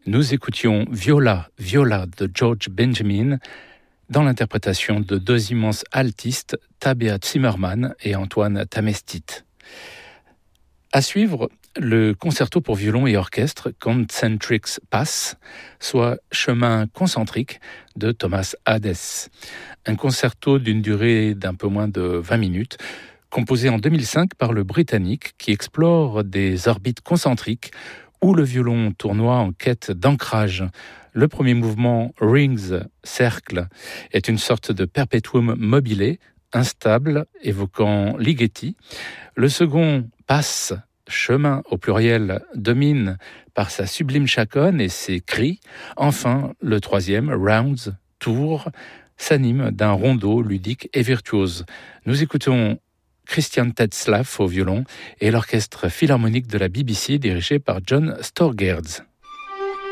Nous écoutions Viola, Viola de George Benjamin dans l'interprétation de deux immenses altistes, Tabea Zimmermann et Antoine Tamestit. À suivre, le concerto pour violon et orchestre Concentric Path, soit chemin concentrique de Thomas Hadès. Un concerto d'une durée d'un peu moins de 20 minutes, composé en 2005 par le Britannique qui explore des orbites concentriques où le violon tournoie en quête d'ancrage. Le premier mouvement, Rings, cercle, est une sorte de perpetuum mobile, instable, évoquant Ligeti. Le second, Passe, chemin au pluriel, domine par sa sublime chaconne et ses cris. Enfin, le troisième, Rounds, tour, s'anime d'un rondeau ludique et virtuose. Nous écoutons Christian Tetzlaff au violon et l'orchestre philharmonique de la BBC dirigé par John Storgerds.